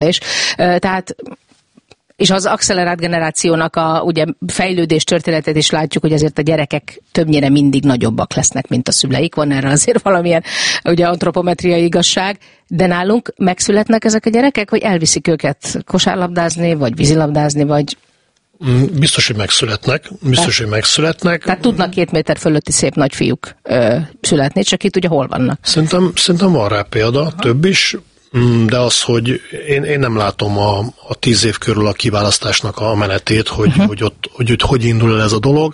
Tehát és az accelerált generációnak a ugye fejlődés történetet is látjuk, hogy azért a gyerekek többnyire mindig nagyobbak lesznek, mint a szüleik. Van erre azért valamilyen ugye antropometriai igazság, de nálunk megszületnek ezek a gyerekek, vagy elviszik őket kosárlabdázni, vagy vízilabdázni, vagy... Biztos, hogy megszületnek. Tehát tudnak 2 méter fölötti szép nagy fiúk születni, csak itt ugye hol vannak? Szerintem van rá példa, több is. De az, hogy én nem látom a 10 év körül a kiválasztásnak a menetét, hogy indul el ez a dolog.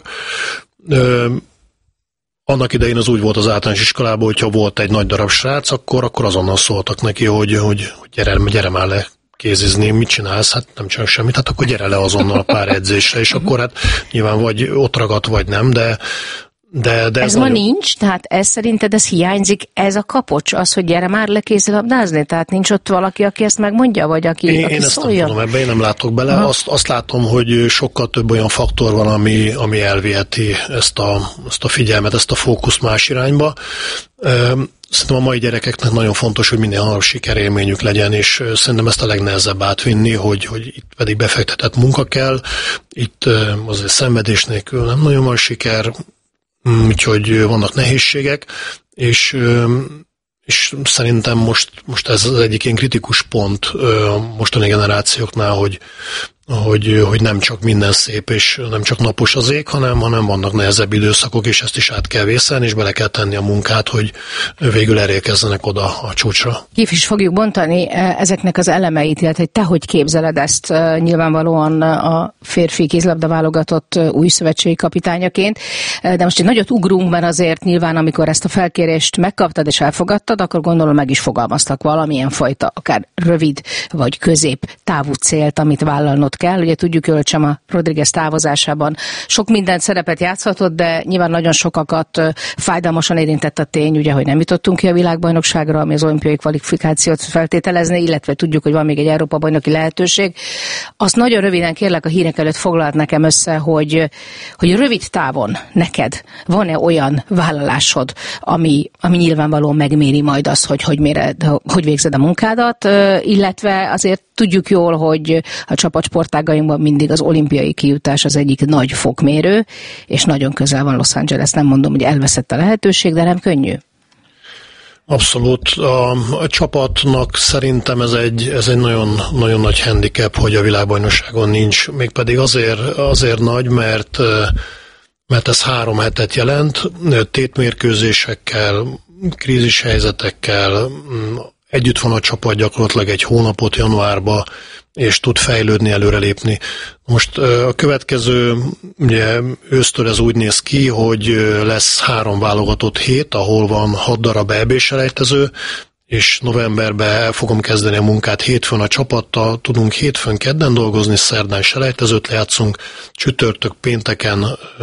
Annak idején az úgy volt az általános iskolában, hogyha volt egy nagy darab srác, akkor azonnal szóltak neki, hogy gyere már le kézizni, mit csinálsz? Hát nem csinálok semmit, hát akkor gyere le azonnal a pár edzésre, és akkor hát nyilván vagy ott ragadt, vagy nem, de ez ma nincs, tehát ez szerinted ez hiányzik, ez a kapocs, az, hogy gyere már le kézilabdázni? Tehát nincs ott valaki, aki ezt megmondja, vagy aki én ezt szólja? Nem tudom, ebben én nem látok bele. Azt látom, hogy sokkal több olyan faktor van, ami elviheti ezt a figyelmet, ezt a fókuszt más irányba. Szerintem a mai gyerekeknek nagyon fontos, hogy minél hamarabb sikerélményük legyen, és szerintem ezt a legnehezebb átvinni, hogy itt pedig befektetett munka kell, itt azért szenvedés nélkül nem nagyon van siker, úgyhogy vannak nehézségek, és szerintem most ez az egyik ilyen kritikus pont a mostani generációknál, hogy nem csak minden szép, és nem csak napos az ég, hanem vannak nehezebb időszakok, és ezt is át kell vészelni, és bele kell tenni a munkát, hogy végül elérkezzenek oda a csúcsra. Ki is fogjuk bontani ezeknek az elemeit, illetve te hogy képzeled ezt nyilvánvalóan a férfi kézilabda válogatott új szövetségi kapitányaként, de most egy nagyot ugrunk, mert azért nyilván amikor ezt a felkérést megkaptad és elfogadtad, akkor gondolom meg is fogalmaztak valamilyen fajta, akár rövid vagy közép távú célt, amit vállalnod kell. Ugye tudjuk, Ölcsem a Rodriguez távozásában sok mindent szerepet játszhatott, de nyilván nagyon sokakat fájdalmasan érintett a tény, ugye, hogy nem jutottunk ki a világbajnokságra, ami az olimpiai kvalifikációt feltételezne, illetve tudjuk, hogy van még egy Európa-bajnoki lehetőség. Azt nagyon röviden kérlek a hírek előtt foglalt nekem össze, hogy rövid távon neked van-e olyan vállalásod, ami nyilvánvalóan megméri majd azt, hogy végzed a munkádat, illetve azért tudjuk jól, hogy a csapatsportágainkban mindig az olimpiai kijutás az egyik nagy fokmérő, és nagyon közel van Los Angeles. Nem mondom, hogy elveszett a lehetőség, de nem könnyű. Abszolút. A csapatnak szerintem ez egy nagyon, nagyon nagy handicap, hogy a világbajnokságon nincs. Mégpedig azért nagy, mert ez 3 hetet jelent, tétmérkőzésekkel, krízishelyzetekkel, együtt van a csapat gyakorlatilag egy hónapot januárba, és tud fejlődni, előrelépni. Most a következő, ugye ősztől ez úgy néz ki, hogy lesz 3 válogatott hét, ahol van 6 darab EB-selejtező, és novemberben el fogom kezdeni a munkát hétfőn a csapattal, tudunk hétfőn, kedden dolgozni, szerdán selejtezőt lejátszunk, csütörtök, pénteken,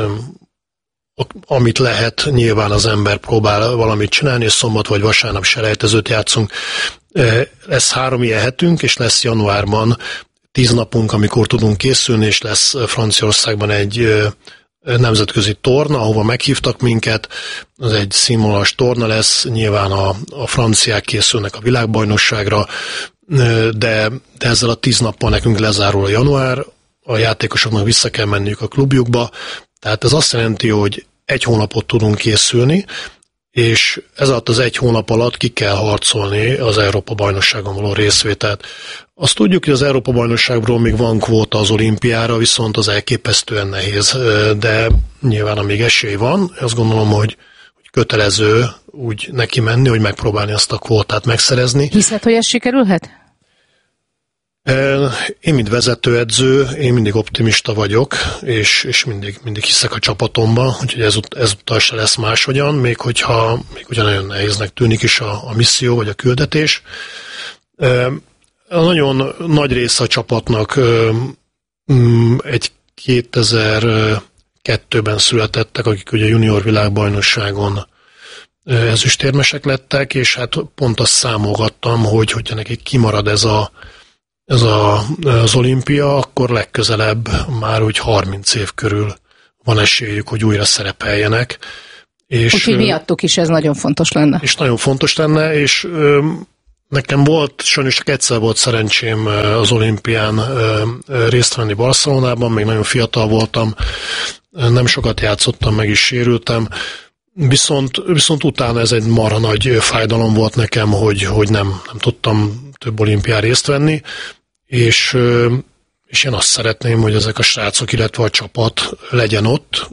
amit lehet, nyilván az ember próbál valamit csinálni, és szombat vagy vasárnap selejtezőt játszunk. Lesz 3 ilyen hetünk, és lesz januárban 10 napunk, amikor tudunk készülni, és lesz Franciaországban egy nemzetközi torna, ahova meghívtak minket. Ez egy színvonalas torna lesz, nyilván a franciák készülnek a világbajnokságra, de ezzel a 10 nappal nekünk lezárul a január, a játékosoknak vissza kell menniük a klubjukba, tehát ez azt jelenti, hogy 1 hónapot tudunk készülni, és ez alatt az 1 hónap alatt ki kell harcolni az Európa-bajnokságon való részvételt. Azt tudjuk, hogy az Európa-bajnokságról még van kvóta az olimpiára, viszont az elképesztően nehéz, de nyilván amíg esély van, azt gondolom, hogy kötelező úgy neki menni, hogy megpróbálni azt a kvótát megszerezni. Hiszed, hogy ez sikerülhet? Én, mint vezetőedző, én mindig optimista vagyok, és mindig hiszek a csapatomban, úgyhogy ezúttal se lesz máshogyan, még hogyha nagyon nehéznek tűnik is a misszió vagy a küldetés. Nagyon nagy része a csapatnak egy 2002-ben születettek, akik ugye junior világbajnokságon ezüstérmesek lettek, és hát pont azt számolgattam, hogyha nekik kimarad ez az olimpia, akkor legközelebb már úgy 30 év körül van esélyük, hogy újra szerepeljenek. Úgyhogy miattuk is ez nagyon fontos lenne. És nagyon fontos lenne, és Nekem volt, sajnos csak egyszer volt szerencsém az olimpián részt venni Barcelonában, még nagyon fiatal voltam, nem sokat játszottam, meg is sérültem, viszont utána ez egy marha nagy fájdalom volt nekem, hogy nem tudtam több olimpián részt venni, és én azt szeretném, hogy ezek a srácok, illetve a csapat legyen ott,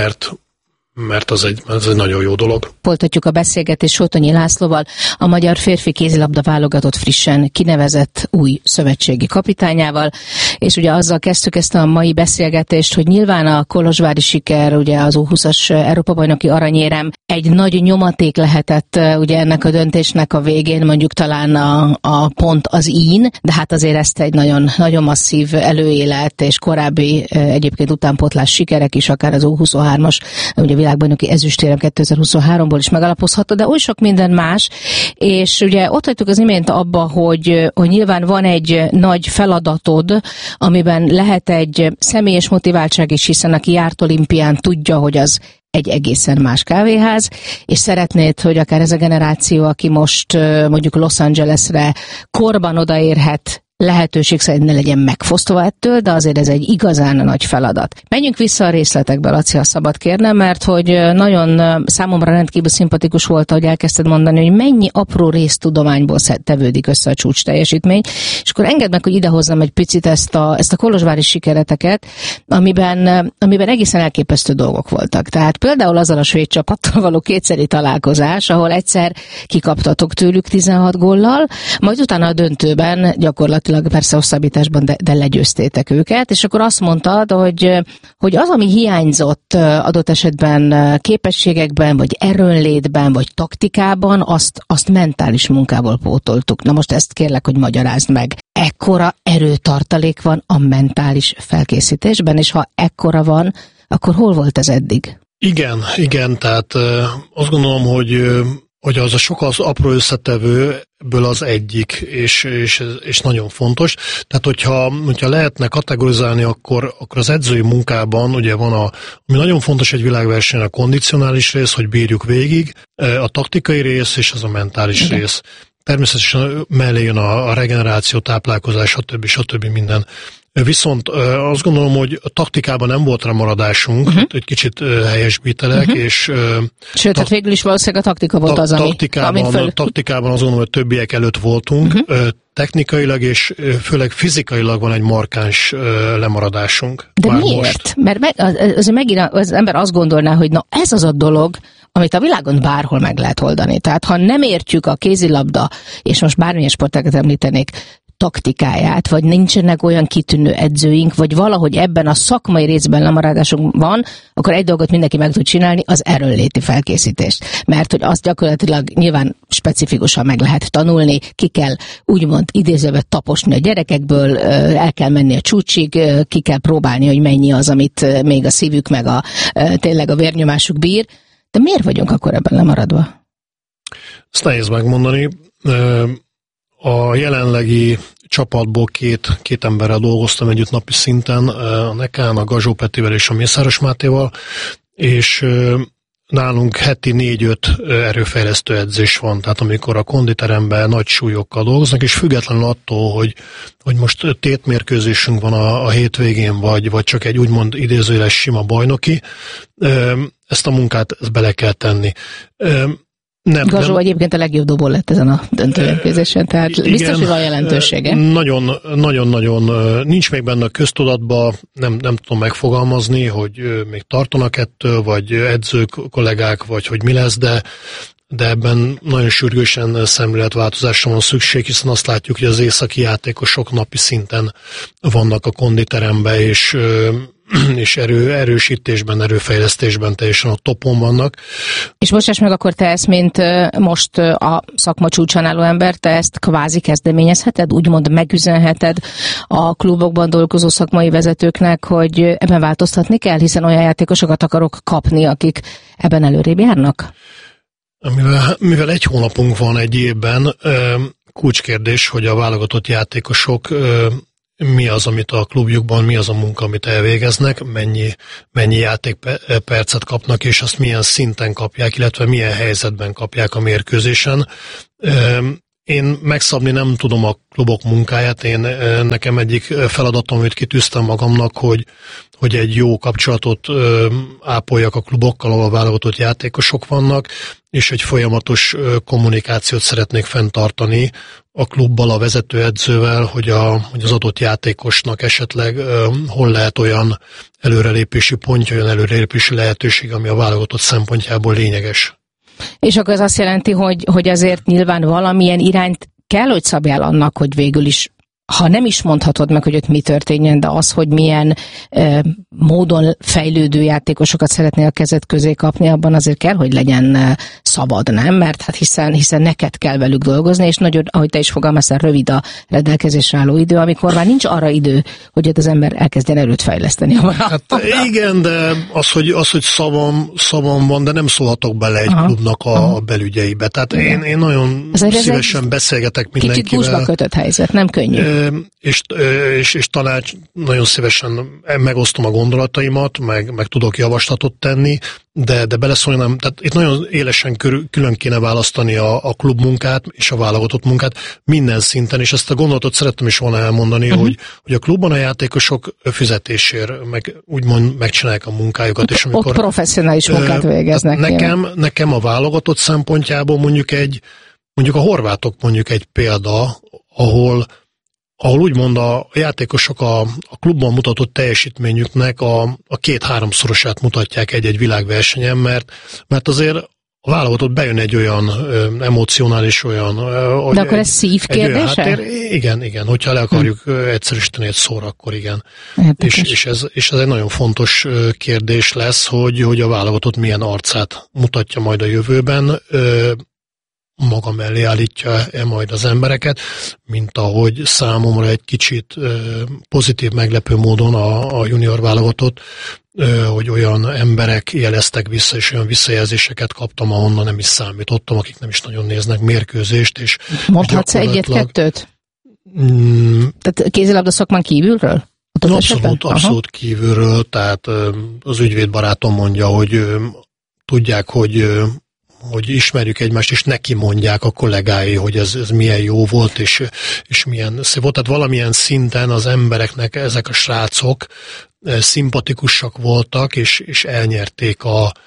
mert ez egy nagyon jó dolog. Folytatjuk a beszélgetést Sótonyi Lászlóval, a magyar férfi kézilabda válogatott frissen kinevezett új szövetségi kapitányával, és ugye azzal kezdtük ezt a mai beszélgetést, hogy nyilván a kolozsvári siker, ugye az U20-as Európa-bajnoki aranyérem egy nagy nyomaték lehetett ugye ennek a döntésnek a végén, mondjuk talán a pont az ín, de hát azért ezt egy nagyon, nagyon masszív előélet és korábbi egyébként utánpótlás sikerek is, akár az U23-as, ugye világbajnoki ezüstérem 2023-ból is megalapozhatta, de oly sok minden más, és ugye ott hagytuk az imént abba, hogy nyilván van egy nagy feladatod, amiben lehet egy személyes motiváltság is, hiszen aki járt olimpián tudja, hogy az egy egészen más kávéház, és szeretnéd, hogy akár ez a generáció, aki most mondjuk Los Angelesre korban odaérhet, lehetőség szerint ne legyen megfosztva ettől, de azért ez egy igazán nagy feladat. Menjünk vissza a részletekbe, Laci, ha szabad kérnem, mert hogy nagyon számomra rendkívül szimpatikus volt, ahogy elkezdted mondani, hogy mennyi apró résztudományból tevődik össze a csúcs teljesítmény, és akkor engedd meg, hogy idehozzam egy picit ezt a kolozsvári sikereteket, amiben egészen elképesztő dolgok voltak. Tehát például azzal a svéd csapattal való kétszeri találkozás, ahol egyszer kikaptatok tőlük 16 góllal, majd utána a döntőben gyakorlatilag persze hosszabbításban, de legyőztétek őket, és akkor azt mondtad, hogy az, ami hiányzott adott esetben képességekben, vagy erőnlétben, vagy taktikában, azt mentális munkából pótoltuk. Na most ezt kérlek, hogy magyarázd meg. Ekkora erőtartalék van a mentális felkészítésben, és ha ekkora van, akkor hol volt ez eddig? Igen, tehát azt gondolom, hogy az a sok az apró összetevőből az egyik, és nagyon fontos. Tehát, hogyha lehetne kategorizálni, akkor az edzői munkában ugye van ami nagyon fontos egy világversenyen, a kondicionális rész, hogy bírjuk végig, a taktikai rész és az a mentális rész. Természetesen mellé jön a regeneráció, táplálkozás, stb. Minden. Viszont azt gondolom, hogy a taktikában nem volt rá maradásunk, egy kicsit helyesbítelek, és... Sőt, hát végül is valószínűleg a taktika volt az, Taktikában azt gondolom, hogy többiek előtt voltunk, technikailag és főleg fizikailag van egy markáns lemaradásunk. De miért? Most. Mert megint az ember azt gondolná, hogy na ez az a dolog, amit a világon bárhol meg lehet oldani. Tehát ha nem értjük a kézilabda, és most bármilyen sportágat említenék, taktikáját, vagy nincsenek olyan kitűnő edzőink, vagy valahogy ebben a szakmai részben lemaradásunk van, akkor egy dolgot mindenki meg tud csinálni, az erőnléti felkészítést. Mert hogy azt gyakorlatilag nyilván specifikusan meg lehet tanulni, ki kell úgymond idézőben taposni a gyerekekből, el kell menni a csúcsig, ki kell próbálni, hogy mennyi az, amit még a szívük meg tényleg a vérnyomásuk bír. De miért vagyunk akkor ebben lemaradva? Ezt nehéz megmondani. A jelenlegi csapatból két emberrel dolgoztam együtt napi szinten, a Nekán, a Gazsó Petivel és a Mészáros Mátéval, és nálunk heti 4-5 erőfejlesztő edzés van, tehát amikor a konditeremben nagy súlyokkal dolgoznak, és függetlenül attól, hogy most tétmérkőzésünk van a hétvégén, vagy csak egy úgymond idézőjeles sima bajnoki, ezt a munkát bele kell tenni. Gazsó egyébként a legjobb dobó lett ezen a döntőmérkőzésen, tehát igen, biztos, hogy van jelentősége. Nagyon-nagyon nincs még benne a köztudatban, nem tudom megfogalmazni, hogy még tartanak ettől, vagy edzők, kollégák, vagy hogy mi lesz, de ebben nagyon sürgősen szemléletváltozásra van szükség, hiszen azt látjuk, hogy az északi játékosok napi szinten vannak a konditeremben, és erősítésben, erőfejlesztésben teljesen a topon vannak. És bocsáss meg, akkor te ezt, mint most a szakma csúcsán álló ember, te ezt kvázi kezdeményezheted, úgymond megüzenheted a klubokban dolgozó szakmai vezetőknek, hogy ebben változtatni kell, hiszen olyan játékosokat akarok kapni, akik ebben előrébb járnak? Mivel egy hónapunk van egy évben, kulcskérdés, hogy a válogatott játékosok mi az, amit a klubjukban, mi az a munka, amit elvégeznek, mennyi játékpercet kapnak, és azt milyen szinten kapják, illetve milyen helyzetben kapják a mérkőzésen. Én megszabni nem tudom a klubok munkáját, nekem egyik feladatom, amit kitűztem magamnak, hogy egy jó kapcsolatot ápoljak a klubokkal, ahol válogatott játékosok vannak, és egy folyamatos kommunikációt szeretnék fenntartani a klubbal, a vezetőedzővel, hogy az adott játékosnak esetleg hol lehet olyan előrelépési pontja, olyan előrelépési lehetőség, ami a válogatott szempontjából lényeges. És akkor ez azt jelenti, hogy azért nyilván valamilyen irányt kell, hogy szabjál annak, hogy végül is, ha nem is mondhatod meg, hogy ott mi történjen, de az, hogy milyen módon fejlődő játékosokat szeretnél a kezed közé kapni, abban azért kell, hogy legyen szabad, nem? Mert hát hiszen neked kell velük dolgozni, és nagyon, ahogy te is fogalmaztál, rövid a rendelkezésre álló idő, amikor már nincs arra idő, hogy ott az ember elkezdjen erőt fejleszteni. Hát igen, de az, hogy szavam van, de nem szólhatok bele egy klubnak a belügyeibe. Tehát én nagyon szívesen beszélgetek mindenkivel. Kicsit buszba kötött helyzet, nem könnyű. És tanács, nagyon szívesen megosztom a gondolataimat, meg tudok javaslatot tenni, de beleszólnám, tehát itt nagyon élesen külön kéne választani a klubmunkát és a válogatott munkát minden szinten, és ezt a gondolatot szerettem is volna elmondani, hogy a klubban a játékosok fizetésért úgymond megcsinálják a munkájukat. És amikor, ott professzionális munkát végeznek. Nekem a válogatott szempontjából mondjuk a horvátok mondjuk egy példa, ahol úgymond a játékosok a klubban mutatott teljesítményüknek a 2-3-szorosát mutatják egy világversenyen, mert azért a válogatott bejön egy olyan emocionális, olyan... De akkor ez szív kérdése? Igen, hogyha le akarjuk egyszerűsíteni egy szóra, akkor igen. És ez egy nagyon fontos kérdés lesz, hogy a válogatott milyen arcát mutatja majd a jövőben, maga mellé állítja-e majd az embereket, mint ahogy számomra egy kicsit pozitív meglepő módon a junior válogatott, hogy olyan emberek jeleztek vissza, és olyan visszajelzéseket kaptam, ahonnan nem is számítottam, akik nem is nagyon néznek mérkőzést. És mondhatsz egyet-kettőt? Tehát kézilabda szakmán kívülről? Abszolút kívülről, tehát az ügyvédbarátom mondja, hogy tudják, hogy ismerjük egymást, és neki mondják a kollégái, hogy ez milyen jó volt, és milyen szép volt. Tehát valamilyen szinten az embereknek ezek a srácok szimpatikusak voltak, és elnyerték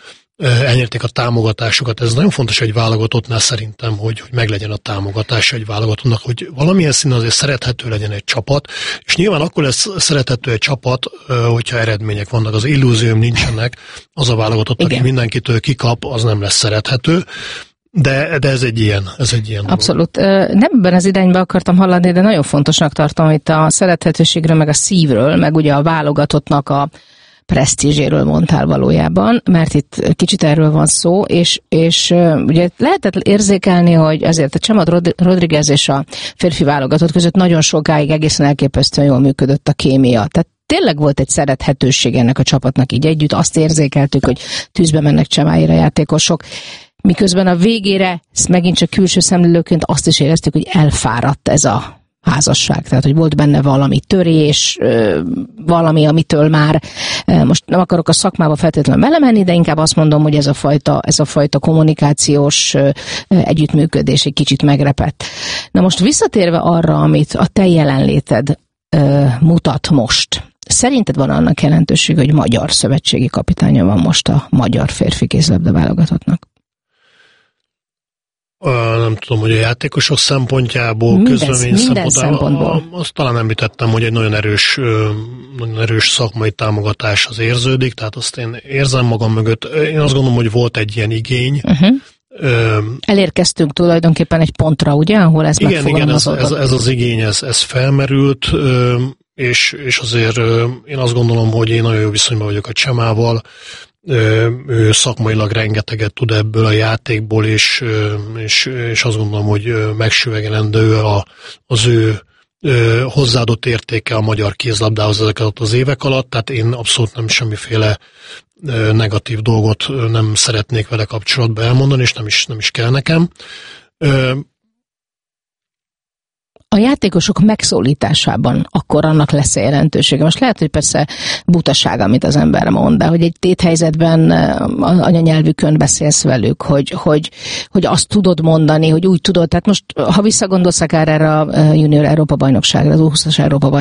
a támogatásukat. Ez nagyon fontos egy válogatottnál szerintem, hogy meglegyen a támogatása egy válogatottnak, hogy valamilyen szinten azért szerethető legyen egy csapat, és nyilván akkor lesz szerethető egy csapat, hogyha eredmények vannak. Az illúzióm nincsenek, az a válogatott, aki mindenkitől kikap, az nem lesz szerethető. De ez egy ilyen Abszolút. Nem ebben az irányba akartam hallani, de nagyon fontosnak tartom itt a szerethetőségről, meg a szívről, meg ugye a válogatottnak a presztízséről mondtál valójában, mert itt kicsit erről van szó, és ugye lehetett érzékelni, hogy azért a Csemad Rodriguez és a férfi válogatott között nagyon sokáig egészen elképesztően jól működött a kémia. Tehát tényleg volt egy szerethetőség ennek a csapatnak így együtt, azt érzékeltük, hogy tűzbe mennek Csemáira játékosok, miközben a végére, megint csak külső szemlélőként azt is éreztük, hogy elfáradt ez a házasság, tehát hogy volt benne valami törés, valami, amitől már most nem akarok a szakmába feltétlenül belemenni, de inkább azt mondom, hogy ez a fajta kommunikációs együttműködés egy kicsit megrepett. Na most visszatérve arra, amit a te jelenléted mutat most, szerinted van annak jelentőség, hogy magyar szövetségi kapitánya van most a magyar férfi kézilabda válogatottnak? Nem tudom, hogy a játékosok szempontjából, közlemény szempontjából, azt talán említettem, hogy egy nagyon erős szakmai támogatás az érződik, tehát azt én érzem magam mögött. Én azt gondolom, hogy volt egy ilyen igény. Elérkeztünk tulajdonképpen egy pontra, ugye, ahol ez megfogalmazódott. Igen, ez az igény, ez felmerült, és azért én azt gondolom, hogy én nagyon jó viszonyban vagyok a Csemával. Ő szakmailag rengeteget tud ebből a játékból, és azt gondolom, hogy megsüvegelendő az ő hozzáadott értéke a magyar kézlabdához ezeket az évek alatt, tehát én abszolút nem semmiféle negatív dolgot nem szeretnék vele kapcsolatban elmondani, és nem is kell nekem. A játékosok megszólításában akkor annak lesz jelentősége. Most lehet, hogy persze butaság, amit az ember mond, de hogy egy téthelyzetben anyanyelvükön beszélsz velük, hogy azt tudod mondani, hogy úgy tudod. Tehát most, ha visszagondolsz akár erre a junior Európa-bajnokságra, az U20-as Európa-bajnokságra,